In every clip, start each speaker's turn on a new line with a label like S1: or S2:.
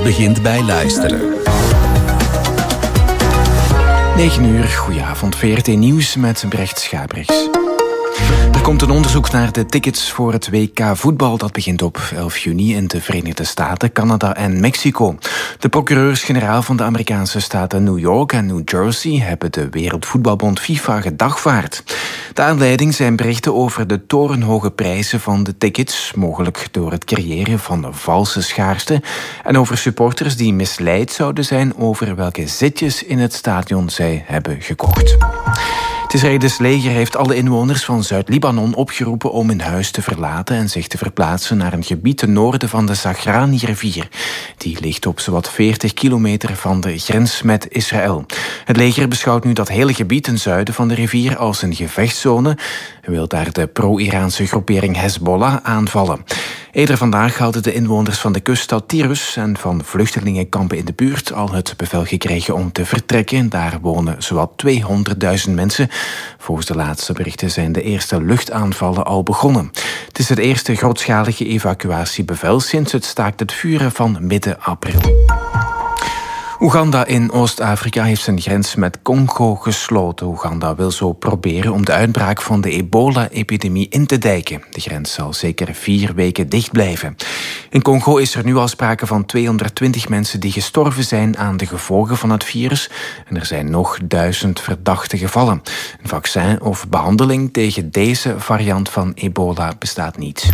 S1: Alles begint bij luisteren. 9 uur, goedenavond, VRT Nieuws met Brecht Schabrichs. Er komt een onderzoek naar de tickets voor het WK voetbal. Dat begint op 11 juni in de Verenigde Staten, Canada en Mexico. De procureurs-generaal van de Amerikaanse staten New York en New Jersey hebben de Wereldvoetbalbond FIFA gedagvaard. De aanleiding zijn berichten over de torenhoge prijzen van de tickets, mogelijk door het creëren van valse schaarste, en over supporters die misleid zouden zijn over welke zitjes in het stadion zij hebben gekocht. Het Israëlisch leger heeft alle inwoners van Zuid-Libanon opgeroepen om hun huis te verlaten en zich te verplaatsen naar een gebied ten noorden van de Zagrani-rivier. Die ligt op zowat 40 kilometer van de grens met Israël. Het leger beschouwt nu dat hele gebied ten zuiden van de rivier als een gevechtszone en wil daar de pro-Iraanse groepering Hezbollah aanvallen. Eerder vandaag hadden de inwoners van de kuststad Tyrus en van vluchtelingenkampen in de buurt al het bevel gekregen om te vertrekken. Daar wonen zowat 200.000 mensen. Volgens de laatste berichten zijn de eerste luchtaanvallen al begonnen. Het is het eerste grootschalige evacuatiebevel sinds het staakt het vuren van midden april. Oeganda in Oost-Afrika heeft zijn grens met Congo gesloten. Oeganda wil zo proberen om de uitbraak van de ebola-epidemie in te dijken. De grens zal zeker 4 weken dicht blijven. In Congo is er nu al sprake van 220 mensen die gestorven zijn aan de gevolgen van het virus. En er zijn nog 1000 verdachte gevallen. Een vaccin of behandeling tegen deze variant van ebola bestaat niet.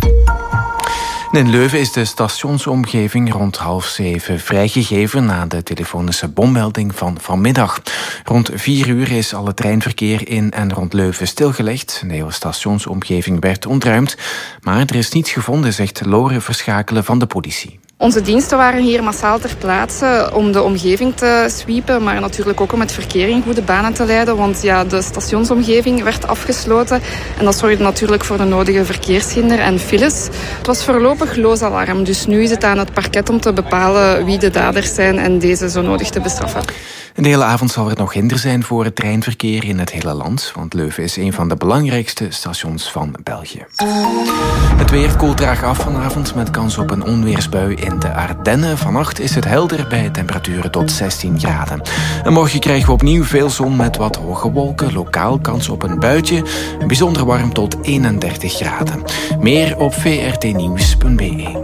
S1: In Leuven is de stationsomgeving rond 6:30 vrijgegeven na de telefonische bommelding van vanmiddag. Rond 4 uur is alle treinverkeer in en rond Leuven stilgelegd. De hele stationsomgeving werd ontruimd, maar er is niets gevonden, zegt Lore Verschakelen van de politie.
S2: Onze diensten waren hier massaal ter plaatse om de omgeving te sweepen, maar natuurlijk ook om het verkeer in goede banen te leiden, want ja, de stationsomgeving werd afgesloten en dat zorgde natuurlijk voor de nodige verkeershinder en files. Het was voorlopig loos alarm, dus nu is het aan het parket om te bepalen wie de daders zijn en deze zo nodig te bestraffen.
S1: De hele avond zal er nog hinder zijn voor het treinverkeer in het hele land, want Leuven is een van de belangrijkste stations van België. Het weer koelt traag af vanavond met kans op een onweersbui in de Ardennen. Vannacht is het helder bij temperaturen tot 16 graden. En morgen krijgen we opnieuw veel zon met wat hoge wolken, lokaal kans op een buitje, bijzonder warm tot 31 graden. Meer op vrtnieuws.be.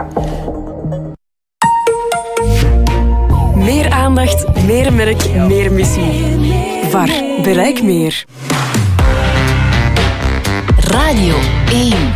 S3: Meer aandacht, meer merk, meer missie. VAR, bereik meer.
S4: Radio 1.